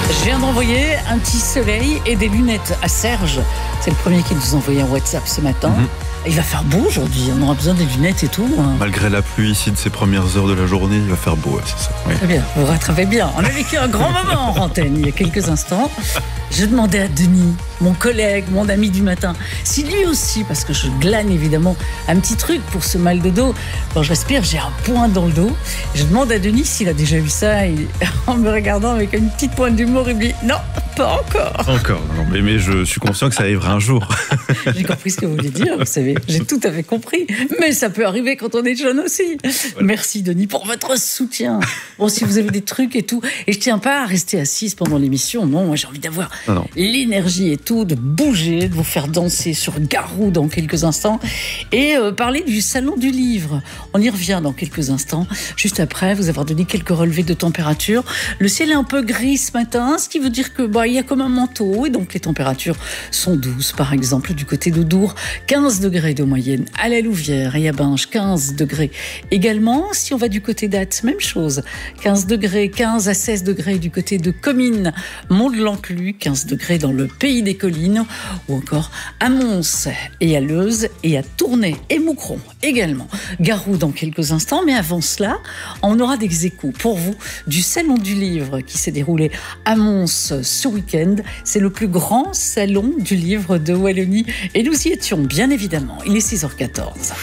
Je viens d'envoyer un petit soleil et des lunettes à Serge. C'est le premier qui nous a envoyé un WhatsApp ce matin. Il va faire beau aujourd'hui, on aura besoin des lunettes et tout. Malgré la pluie ici de ces premières heures de la journée, il va faire beau, c'est ça. Oui. Très bien, vous rattrapez bien. On a vécu un grand moment en antenne il y a quelques instants. Je demandais à Denis, mon collègue, mon ami du matin, si lui aussi, parce que je glane évidemment un petit truc pour ce mal de dos. Quand je respire, j'ai un point dans le dos. Je demande à Denis s'il a déjà eu ça. Et en me regardant avec une petite pointe d'humour, il me dit non, pas encore. Encore, non, mais je suis conscient que ça arrivera un jour. J'ai compris ce que vous voulez dire, vous savez. J'ai tout à fait compris. Mais ça peut arriver quand on est jeune aussi. Voilà. Merci Denis pour votre soutien. Bon, si vous avez des trucs et tout. Et je tiens pas à rester assise pendant l'émission. Non, moi j'ai envie d'avoir l'énergie et tout, de bouger, de vous faire danser sur Garou dans quelques instants. Et parler du salon du livre. On y revient dans quelques instants. Juste après vous avoir donné quelques relevés de température. Le ciel est un peu gris ce matin, ce qui veut dire que il y a comme un manteau. Et donc les températures sont douces. Par exemple, du côté de Dour, 15 degrés de moyenne. À la Louvière et à Binge, 15 degrés. Également, si on va du côté d'Ath, même chose. 15 degrés, 15 à 16 degrés du côté de Comines, Mont-de-l'Enclume, 15 degrés dans le Pays des Collines, ou encore à Mons et à Leuze et à Tournai et Moucron également. Garou dans quelques instants, mais avant cela, on aura des échos pour vous du Salon du Livre qui s'est déroulé à Mons ce week-end. C'est le plus grand salon du livre de Wallonie et nous y étions bien évidemment. Il est 6h14.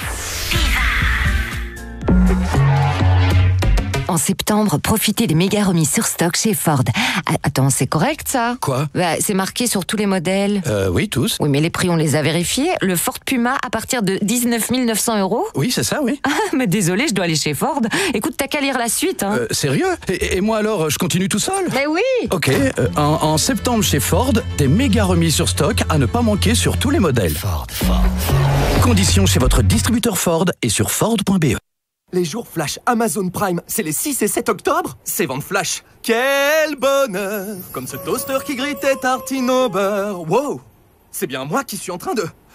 En septembre, profitez des méga remis sur stock chez Ford. Attends, c'est correct ça ? Quoi ? C'est marqué sur tous les modèles. Oui, tous. Oui, mais les prix, on les a vérifiés. Le Ford Puma à partir de 19 900 €. Oui, c'est ça, oui. Ah, mais désolé, je dois aller chez Ford. Écoute, t'as qu'à lire la suite. Hein. Sérieux ? Et moi alors, je continue tout seul ? Mais oui ! Ok, en septembre chez Ford, des méga remis sur stock à ne pas manquer sur tous les modèles. Ford. Conditions chez votre distributeur Ford et sur Ford.be. Les jours flash Amazon Prime, c'est les 6 et 7 octobre. C'est vente flash. Quel bonheur! Comme ce toaster qui grille tes tartines au beurre. Wow! C'est bien moi qui suis en train de...